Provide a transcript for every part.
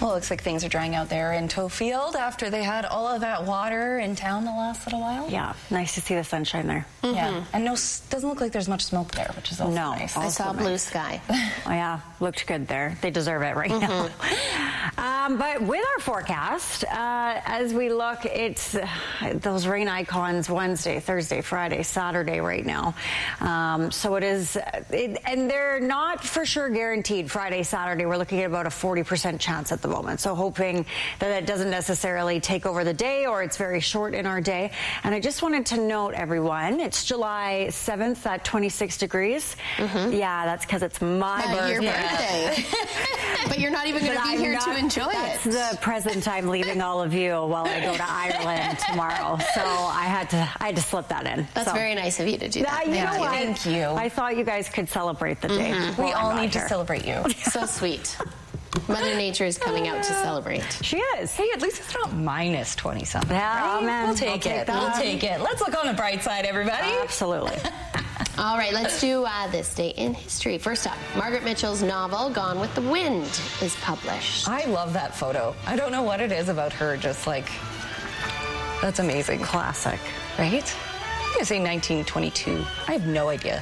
Well, it looks like things are drying out there in Tofield after they had all of that water in town the last little while. Yeah, nice to see the sunshine there. Yeah, and doesn't look like there's much smoke there, which is also nice. I saw blue sky. Oh, yeah, looked good there. They deserve it right now. But with our forecast, as we look, it's those rain icons Wednesday, Thursday, Friday, Saturday right now. So it is, and they're not for sure guaranteed Friday, Saturday. We're looking at about a 40% chance at the moment. So hoping that it doesn't necessarily take over the day or it's very short in our day. And I just wanted to note, everyone, it's July 7th at 26 degrees. Yeah, that's because it's my birthday. Your birthday. But you're not even going to be here to enjoy it. That's the present I'm leaving all of you while I go to Ireland tomorrow. So I had to slip that in. That's very nice of you to do that. You know what? Thank you. I thought you guys could celebrate the day. We all need to celebrate you. So sweet. Mother Nature is coming out to celebrate. She is. Hey, at least it's not minus 20-something. Yeah, right? man. We'll take it. We'll take it. Let's look on the bright side, everybody. Absolutely. All right, let's do this day in history. First up, Margaret Mitchell's novel, Gone with the Wind, is published. I love that photo. I don't know what it is about her, just like, that's amazing. Classic. Right? I'm going to say 1922. I have no idea.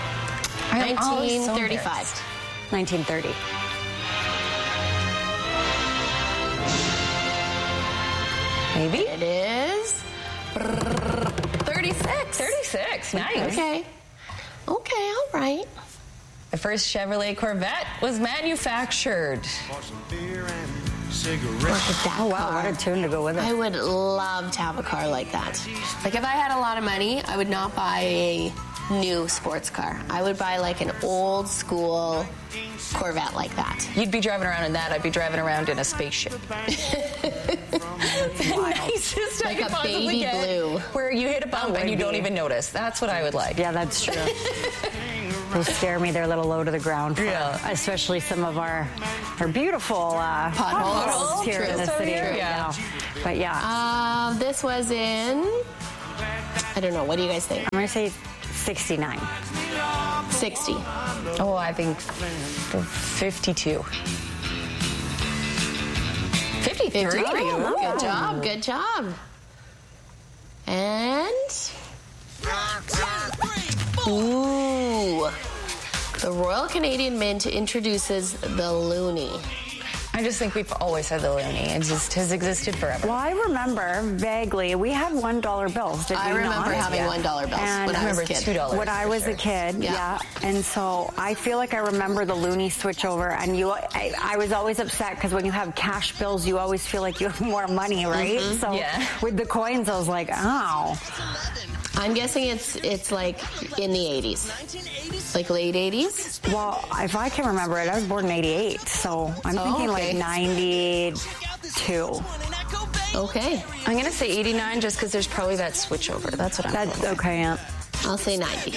1935. 1930. Maybe? It is 36. 36. Nice. Okay, all right. The first Chevrolet Corvette was manufactured. Oh, wow, what a tune to go with it. I would love to have a car like that. Like, if I had a lot of money, I would not buy a new sports car. I would buy like an old school Corvette like that. You'd be driving around in that. I'd be driving around in a spaceship. Nicest Like I could a possibly baby get, blue. where you hit a bump and you don't even notice. That's what I would like. Yeah, that's true. Those scare me. They're a little low to the ground. Yeah. Especially some of our beautiful potholes here in the city right now. But yeah. This was in, I don't know, what do you guys think? I'm going to say 69. 60. Oh, I think 52. 53. Good job. And ooh, the Royal Canadian Mint introduces the loonie. I just think we've always had the loonie. It just has existed forever. Well, I remember vaguely, we had $1 bills, did we I remember not? having $1 bills And when I was a kid. $2. When I was a kid, yeah. And so I feel like I remember the loonie switchover, and I was always upset because when you have cash bills, you always feel like you have more money, right? So with the coins, I was like, oh. I'm guessing it's like in the 80s. Like late 80s? Well, if I can remember it, I was born in 88, so I'm thinking like 92. Okay. I'm going to say 89 just because there's probably that switchover. That's what I'm That's okay, yeah. I'll say 90.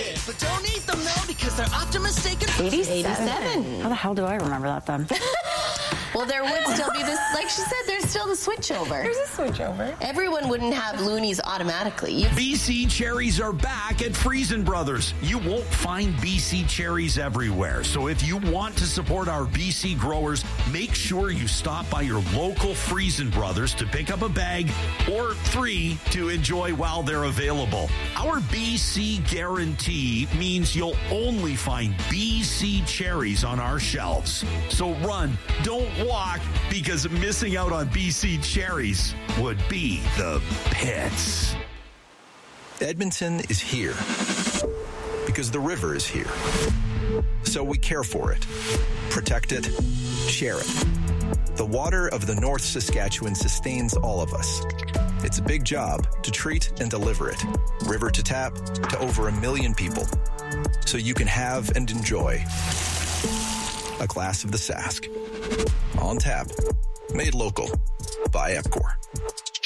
87. How the hell do I remember that then? Well, there would still be this, like she said, there's still the switchover. There's a switchover. Everyone wouldn't have loonies automatically. BC cherries are back at Friesen Brothers. You won't find BC cherries everywhere. So if you want to support our BC growers, make sure you stop by your local Friesen Brothers to pick up a bag or 3 to enjoy while they're available. Our BC guarantee means you'll only find BC cherries on our shelves. So run, don't walk, because missing out on BC cherries would be the pits. Edmonton is here because the river is here. So we care for it, protect it, share it. The water of the North Saskatchewan sustains all of us. It's a big job to treat and deliver it, river to tap, to over 1 million people. So you can have and enjoy a glass of the Sask. On tap, made local by Epcor.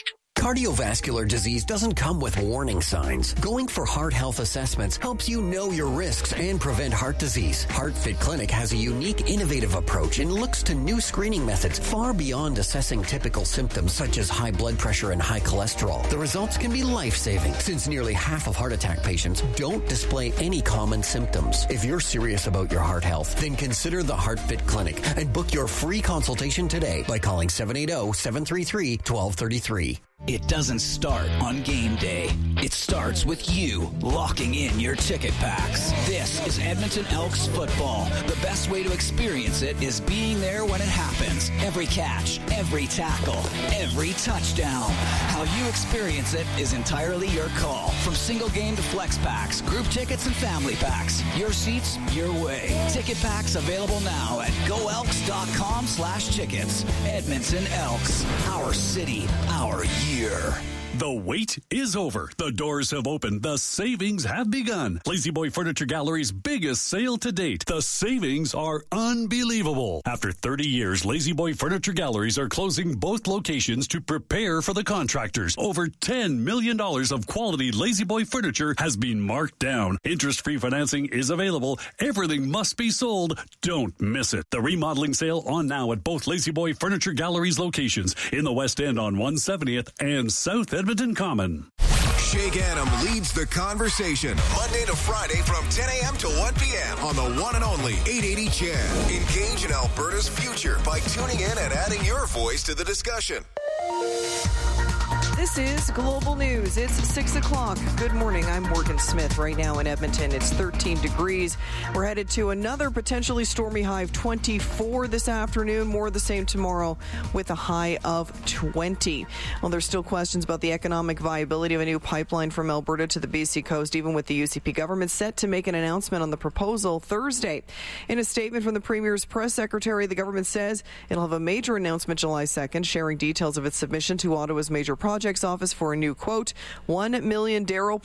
Cardiovascular disease doesn't come with warning signs. Going for heart health assessments helps you know your risks and prevent heart disease. HeartFit Clinic has a unique, innovative approach and looks to new screening methods far beyond assessing typical symptoms such as high blood pressure and high cholesterol. The results can be life-saving since nearly half of heart attack patients don't display any common symptoms. If you're serious about your heart health, then consider the HeartFit Clinic and book your free consultation today by calling 780-733-1233. It doesn't start on game day. It starts with you locking in your ticket packs. This is Edmonton Elks football. The best way to experience it is being there when it happens. Every catch, every tackle, every touchdown. How you experience it is entirely your call. From single game to flex packs, group tickets and family packs. Your seats, your way. Ticket packs available now at goelks.com/tickets. Edmonton Elks. Our city, our year. The wait is over. The doors have opened. The savings have begun. Lazy Boy Furniture Gallery's biggest sale to date. The savings are unbelievable. After 30 years, Lazy Boy Furniture Galleries are closing both locations to prepare for the contractors. Over $10 million of quality Lazy Boy furniture has been marked down. Interest-free financing is available. Everything must be sold. Don't miss it. The remodeling sale on now at both Lazy Boy Furniture Galleries locations in the West End on 170th and South Edmonton Common. Shake Annam leads the conversation Monday to Friday from 10 a.m. to 1 p.m. on the one and only 880 CHED. Engage in Alberta's future by tuning in and adding your voice to the discussion. This is Global News. It's 6 o'clock. Good morning. I'm Morgan Smith. Right now in Edmonton, it's 13 degrees. We're headed to another potentially stormy high of 24 this afternoon. More of the same tomorrow with a high of 20. Well, there's still questions about the economic viability of a new pipeline from Alberta to the BC coast, even with the UCP government set to make an announcement on the proposal Thursday. In a statement from the Premier's press secretary, the government says it'll have a major announcement July 2nd, sharing details of its submission to Ottawa's major projects office for a new, quote, 1 million barrel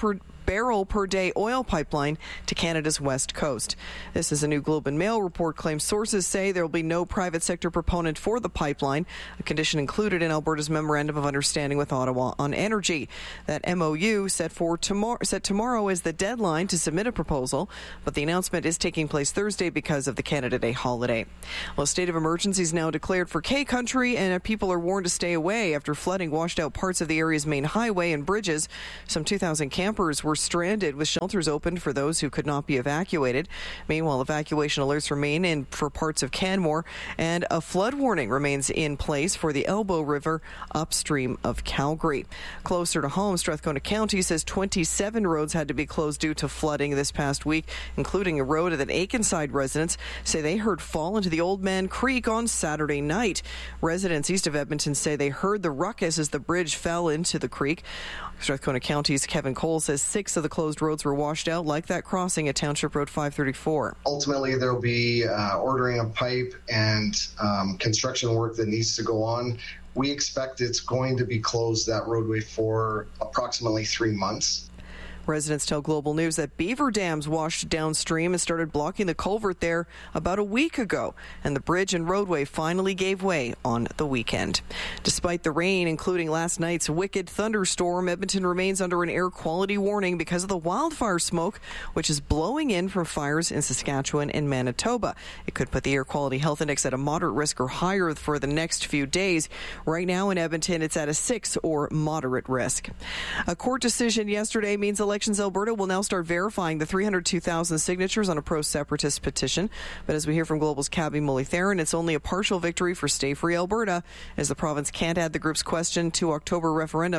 per day oil pipeline to Canada's west coast. This is a new Globe and Mail report. Claims sources say there will be no private sector proponent for the pipeline, a condition included in Alberta's Memorandum of Understanding with Ottawa on energy. That MOU set tomorrow is the deadline to submit a proposal, but the announcement is taking place Thursday because of the Canada Day holiday. Well, a state of emergency is now declared for K Country, and people are warned to stay away after flooding washed out parts of the area's main highway and bridges. Some 2,000 campers were stranded with shelters opened for those who could not be evacuated. Meanwhile, evacuation alerts remain in for parts of Canmore, and a flood warning remains in place for the Elbow River upstream of Calgary. Closer to home, Strathcona County says 27 roads had to be closed due to flooding this past week, including a road that Aikenside residents say they heard fall into the Old Man Creek on Saturday night. Residents east of Edmonton say they heard the ruckus as the bridge fell into the creek. Strathcona County's Kevin Cole says 6 of the closed roads were washed out, like that crossing at Township Road 534. Ultimately, there will be ordering of pipe and construction work that needs to go on. We expect it's going to be closed, that roadway, for approximately 3 months. Residents tell Global News that beaver dams washed downstream and started blocking the culvert there about a week ago, and the bridge and roadway finally gave way on the weekend. Despite the rain, including last night's wicked thunderstorm, Edmonton remains under an air quality warning because of the wildfire smoke, which is blowing in from fires in Saskatchewan and Manitoba. It could put the air quality health index at a moderate risk or higher for the next few days. Right now in Edmonton, it's at a 6 or moderate risk. A court decision yesterday means Elections Alberta will now start verifying the 302,000 signatures on a pro-separatist petition. But as we hear from Global's Cabby Mully-Theron, it's only a partial victory for Stay Free Alberta, as the province can't add the group's question to October's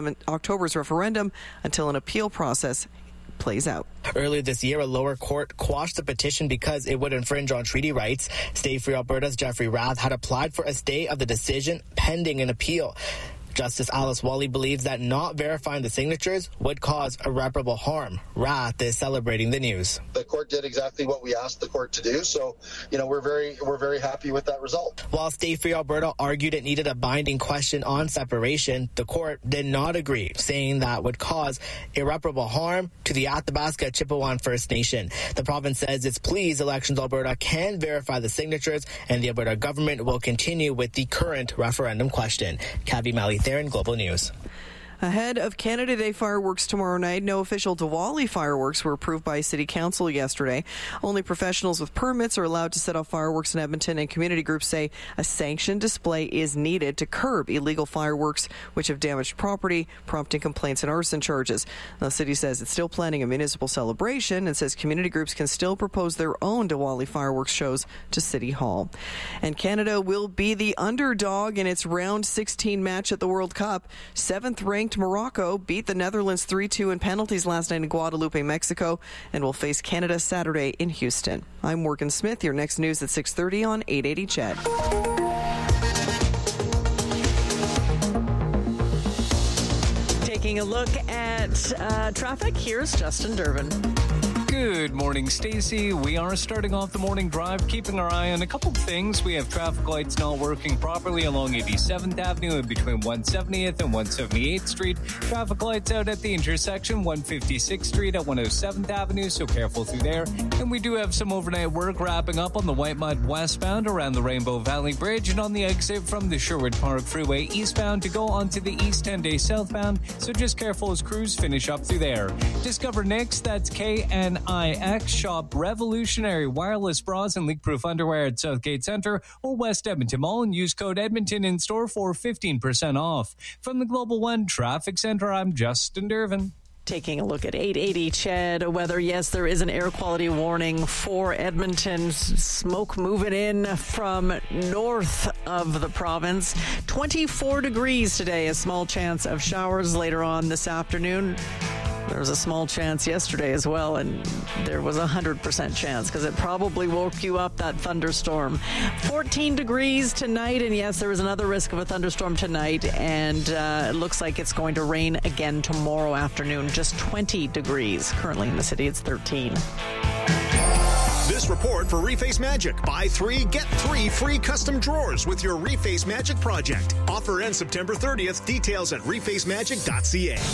referendum until an appeal process plays out. Earlier this year, a lower court quashed the petition because it would infringe on treaty rights. Stay Free Alberta's Jeffrey Rath had applied for a stay of the decision pending an appeal. Justice Alice Wally believes that not verifying the signatures would cause irreparable harm. Rath is celebrating the news. The court did exactly what we asked the court to do, so we're very happy with that result. While Stay Free Alberta argued it needed a binding question on separation, the court did not agree, saying that would cause irreparable harm to the Athabasca Chippewa First Nation. The province says it's pleased Elections Alberta can verify the signatures, and the Alberta government will continue with the current referendum question. Cabby Mully-Theron, Global News. Ahead of Canada Day fireworks tomorrow night, no official Diwali fireworks were approved by City Council yesterday. Only professionals with permits are allowed to set off fireworks in Edmonton, and community groups say a sanctioned display is needed to curb illegal fireworks which have damaged property, prompting complaints and arson charges. The city says it's still planning a municipal celebration and says community groups can still propose their own Diwali fireworks shows to City Hall. And Canada will be the underdog in its round 16 match at the World Cup. 7th-ranked Morocco beat the Netherlands 3-2 in penalties last night in Guadalupe, Mexico, and will face Canada Saturday in Houston. I'm Morgan Smith. Your next news at 6:30 on 880 CHED. Taking a look at traffic, here's Justin Durbin. Good morning, Stacey. We are starting off the morning drive, keeping our eye on a couple of things. We have traffic lights not working properly along 87th Avenue in between 170th and 178th Street. Traffic lights out at the intersection 156th Street at 107th Avenue, so careful through there. And we do have some overnight work wrapping up on the Whitemud westbound around the Rainbow Valley Bridge and on the exit from the Sherwood Park Freeway eastbound to go onto the East 10-day southbound, so just careful as crews finish up through there. Discover Knix, that's KNIX. Shop revolutionary wireless bras and leak-proof underwear at Southgate Centre or West Edmonton Mall and use code Edmonton in store for 15% off. From the Global One Traffic Centre, I'm Justin Durbin. Taking a look at 880 CHED weather. Yes, there is an air quality warning for Edmonton. Smoke moving in from north of the province. 24 degrees today. A small chance of showers later on this afternoon. There was a small chance yesterday as well, and there was a 100% chance because it probably woke you up, that thunderstorm. 14 degrees tonight, and yes, there is another risk of a thunderstorm tonight, and it looks like it's going to rain again tomorrow afternoon. Just 20 degrees. Currently in the city, it's 13. This report for Reface Magic. Buy 3, get 3 free custom drawers with your Reface Magic project. Offer ends September 30th. Details at refacemagic.ca.